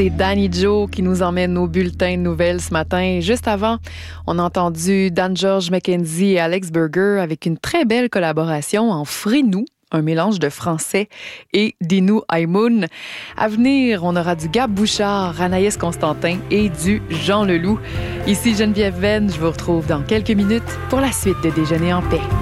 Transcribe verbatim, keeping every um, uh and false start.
C'est Danny Joe qui nous emmène au bulletin de nouvelles ce matin. Juste avant, on a entendu Dan George McKenzie et Alex Berger avec une très belle collaboration en Frénou, un mélange de français et d'Inou Aïmoun. À venir, on aura du Gab Bouchard, Anaïs Constantin et du Jean Leloup. Ici Geneviève Venn, je vous retrouve dans quelques minutes pour la suite de Déjeuner en paix.